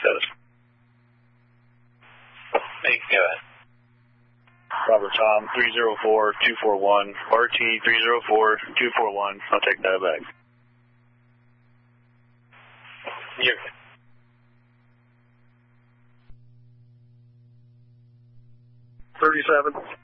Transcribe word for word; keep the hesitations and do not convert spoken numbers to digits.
status. Hey, go ahead. Robert Tom, three zero four two four one, R T three zero four two four one. I'll take that back. You're good. thirty-seven.